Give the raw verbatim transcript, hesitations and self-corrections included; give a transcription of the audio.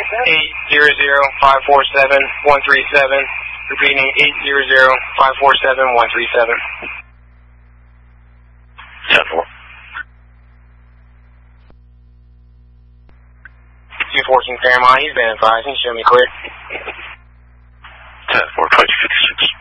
eight zero zero five four seven one three seven. Repeating eight zero zero five four seven one three seven. ten four. two fourteen Fairmont, he's been advised. He can show me clear. ten four, twenty fifty-six.